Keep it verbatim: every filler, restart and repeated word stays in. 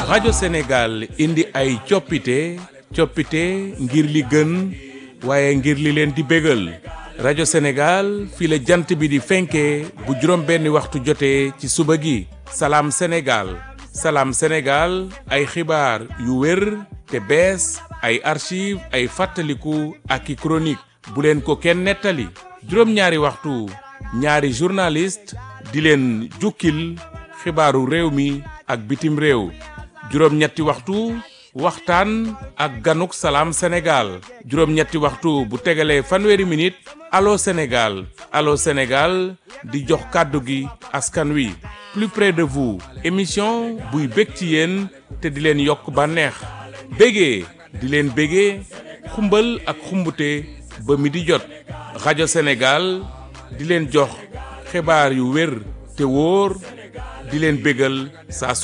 rajo Sénégal indi ay coppite coppite ngir li gën waaye ngir li leen di bégal rajo Sénégal fii la jant bi di fenkee bu juróom benni waxtu jotee ci suba gi salaam Sénégal salaam Sénégal ay xibaar yu wér te bees ay archive ay fàttaliku ak i chronique bu leen ko kenn nettali juróom-ñaari waxtu ñaari journaliste di leen jukkil xibaaru réew mi ak bitim réew juróom-ñetti waxtu waxtaan ak ganuk salaam Sénégal juróom-ñetti waxtu bu tegalee fanweeri minute allo Sénégal allo Sénégal di jox kàddu gi askan wi plus près de vous émission buy bég ci yéen te di leen yokk bànneex bégee di leen bégee xumbal ak xumbute ba mi di jot rajo Sénégal di leen jox xibaar yu wér te wóor di leen bégal saa